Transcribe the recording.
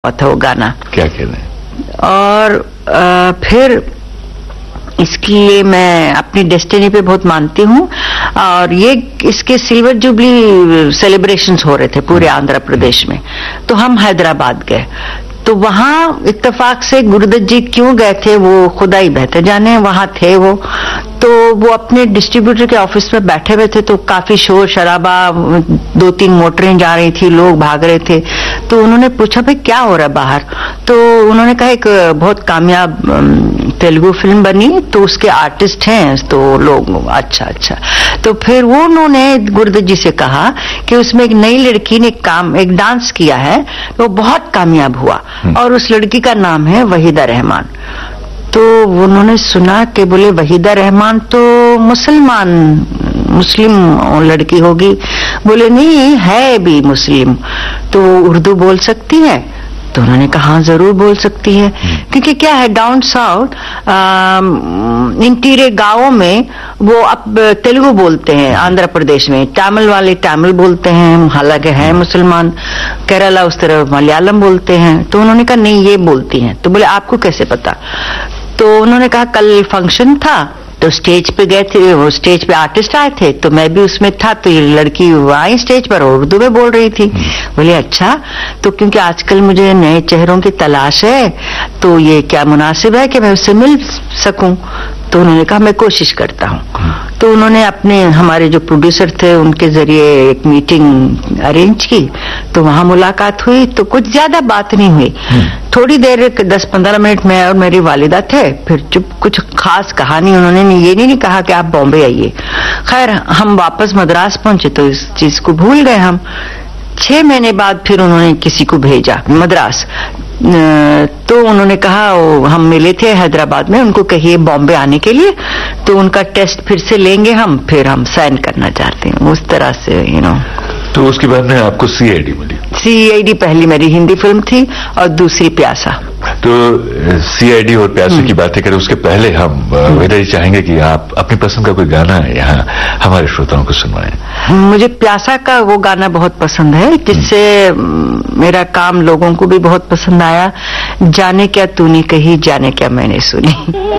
हुआ था वो गाना। क्या कह रहे हैं? और फिर इसके लिए मैं अपनी डेस्टिनी पे बहुत मानती हूँ। और ये इसके सिल्वर जुबली सेलिब्रेशंस हो रहे थे पूरे आंध्र प्रदेश में, तो हम हैदराबाद गए। तो वहां इत्तेफाक से गुरुदत्त जी क्यों गए थे वो खुदा ही बेहतर जाने, वहां थे वो। तो वो अपने डिस्ट्रीब्यूटर के ऑफिस में बैठे हुए थे, तो काफी शोर शराबा, 2-3 मोटरें जा रही थी, लोग भाग रहे थे। तो उन्होंने पूछा भाई क्या हो रहा है बाहर? तो उन्होंने कहा एक बहुत कामयाब तेलुगु फिल्म बनी, तो उसके आर्टिस्ट हैं। तो लोग अच्छा। तो फिर वो उन्होंने गुरुदत्त जी से कहा कि उसमें एक नई लड़की ने एक डांस किया है, वो बहुत कामयाब हुआ, और उस लड़की का नाम है वहीदा रहमान। तो उन्होंने सुना कि बोले वहीदा रहमान तो मुस्लिम लड़की होगी। बोले नहीं, है भी मुस्लिम, तो उर्दू बोल सकती है? तो उन्होंने कहा हाँ जरूर बोल सकती है, क्योंकि क्या है डाउन साउथ इंटीरियर गांवों में वो अब तेलुगु बोलते हैं, आंध्र प्रदेश में तमिल वाले तमिल बोलते हैं, हालांकि है मुसलमान। केरला उस तरफ मलयालम बोलते हैं। तो उन्होंने कहा नहीं ये बोलती हैं। तो बोले आपको कैसे पता? तो उन्होंने कहा कल फंक्शन था, तो स्टेज पे गए थे, वो स्टेज पे आर्टिस्ट आए थे, तो मैं भी उसमें था। तो ये लड़की आई स्टेज पर उर्दू में बोल रही थी। बोले अच्छा, तो क्योंकि आजकल मुझे नए चेहरों की तलाश है, तो ये क्या मुनासिब है कि मैं उससे मिल सकूं? तो उन्होंने कहा मैं कोशिश करता हूं। तो उन्होंने हमारे जो प्रोड्यूसर थे उनके जरिए एक मीटिंग अरेंज की, तो वहां मुलाकात हुई। तो कुछ ज्यादा बात नहीं हुई, थोड़ी देर 10-15 मिनट में और मेरी वालिदा थे, फिर चुप, कुछ खास कहा नहीं। उन्होंने ये नहीं कहा कि आप बॉम्बे आइए। खैर हम वापस मद्रास पहुंचे तो इस चीज को भूल गए हम। 6 महीने बाद फिर उन्होंने किसी को भेजा मद्रास, तो उन्होंने कहा हम मिले थे हैदराबाद में, उनको कहिए बॉम्बे आने के लिए, तो उनका टेस्ट फिर से लेंगे हम, फिर हम साइन करना चाहते हैं। उस तरह से तो उसके बाद में आपको सीआईडी मिली? सीआईडी पहली मेरी हिंदी फिल्म थी और दूसरी प्यासा। तो सीआईडी और प्यासे की बातें करें उसके पहले हम वहीदा जी चाहेंगे कि आप अपनी पसंद का कोई गाना यहाँ हमारे श्रोताओं को सुनवाएं। मुझे प्यासा का वो गाना बहुत पसंद है, जिससे मेरा काम लोगों को भी बहुत पसंद आया। जाने क्या तूने कही, जाने क्या मैंने सुनी।